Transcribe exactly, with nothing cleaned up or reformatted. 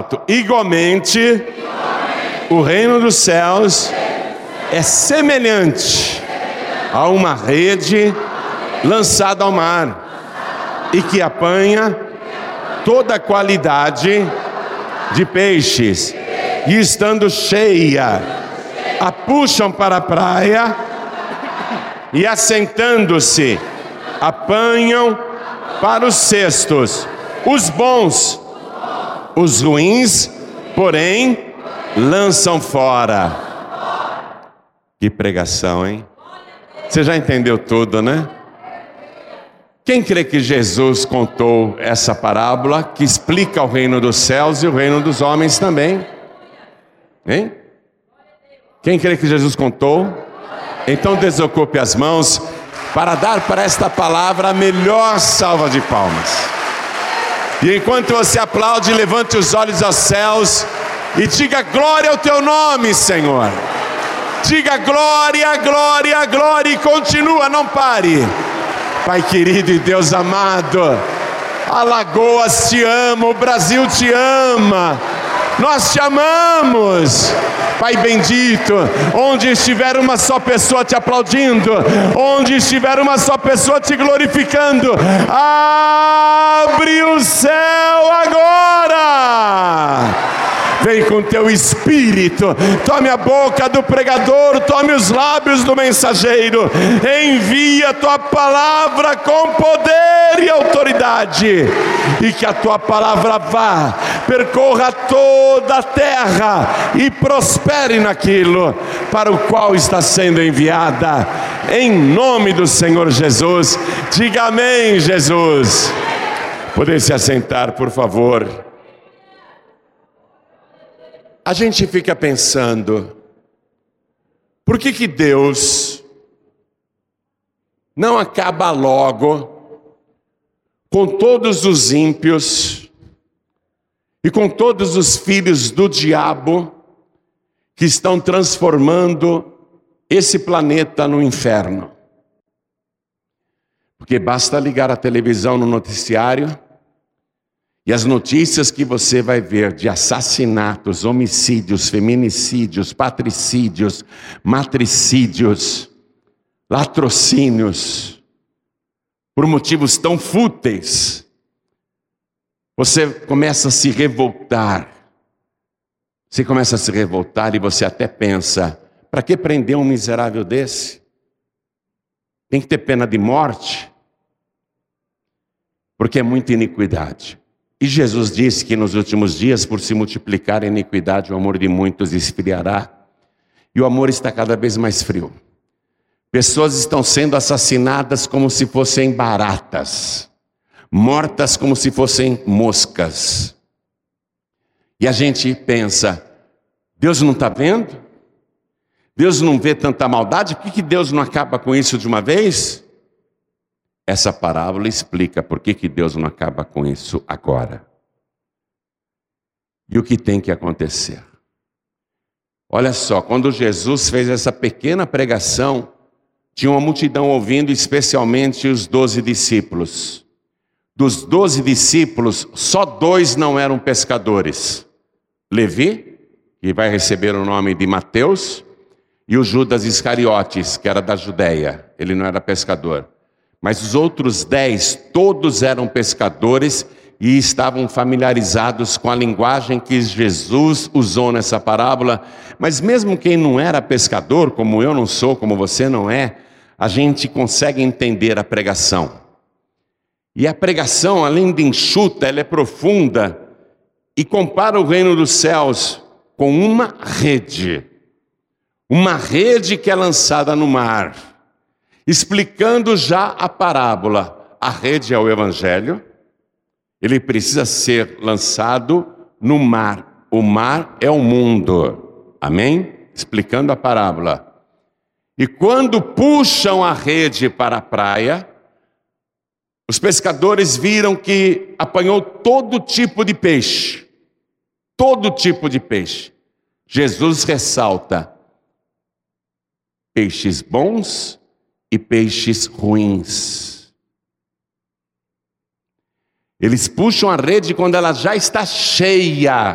Igualmente, o reino dos céus é semelhante a uma rede lançada ao mar e que apanha toda a qualidade de peixes, e estando cheia, a puxam para a praia e, assentando-se, apanham para os cestos os bons, os ruins, porém, lançam fora. Que pregação, hein? Você já entendeu tudo, né? Quem crê que Jesus contou essa parábola que explica o reino dos céus e o reino dos homens também? Hein? Quem crê que Jesus contou? Então desocupe as mãos para dar para esta palavra a melhor salva de palmas. E enquanto você aplaude, levante os olhos aos céus e diga glória ao teu nome, Senhor. Diga glória, glória, glória e continua, não pare. Pai querido e Deus amado, Alagoas te ama, o Brasil te ama, nós te amamos. Pai bendito, onde estiver uma só pessoa te aplaudindo, onde estiver uma só pessoa te glorificando, abre o céu agora. Vem com teu espírito, tome a boca do pregador, tome os lábios do mensageiro, envia a tua palavra com poder e autoridade, e que a tua palavra vá, percorra toda a terra e prospere naquilo para o qual está sendo enviada, em nome do Senhor Jesus. Diga amém, Jesus. Poder se assentar, por favor. A gente fica pensando, por que que Deus não acaba logo com todos os ímpios e com todos os filhos do diabo que estão transformando esse planeta no inferno? Porque basta ligar a televisão no noticiário e as notícias que você vai ver de assassinatos, homicídios, feminicídios, patricídios, matricídios, latrocínios, por motivos tão fúteis, você começa a se revoltar. Você começa a se revoltar e você até pensa, para que prender um miserável desse? Tem que ter pena de morte? Porque é muita iniquidade. E Jesus disse que nos últimos dias, por se multiplicar a iniquidade, o amor de muitos esfriará. E o amor está cada vez mais frio. Pessoas estão sendo assassinadas como se fossem baratas, mortas como se fossem moscas. E a gente pensa, Deus não está vendo? Deus não vê tanta maldade? Por que que Deus não acaba com isso de uma vez? Essa parábola explica por que que Deus não acaba com isso agora. E o que tem que acontecer? Olha só, quando Jesus fez essa pequena pregação, tinha uma multidão ouvindo, especialmente os doze discípulos. Dos doze discípulos, só dois não eram pescadores. Levi, que vai receber o nome de Mateus, e o Judas Iscariotes, que era da Judeia. Ele não era pescador. Mas os outros dez, todos eram pescadores e estavam familiarizados com a linguagem que Jesus usou nessa parábola. Mas mesmo quem não era pescador, como eu não sou, como você não é, a gente consegue entender a pregação. E a pregação, além de enxuta, ela é profunda e compara o reino dos céus com uma rede. Uma rede que é lançada no mar. Explicando já a parábola, a rede é o Evangelho, ele precisa ser lançado no mar, o mar é o mundo, amém? Explicando a parábola. E quando puxam a rede para a praia, os pescadores viram que apanhou todo tipo de peixe, todo tipo de peixe. Jesus ressalta, peixes bons e peixes ruins. Eles puxam a rede quando ela já está cheia.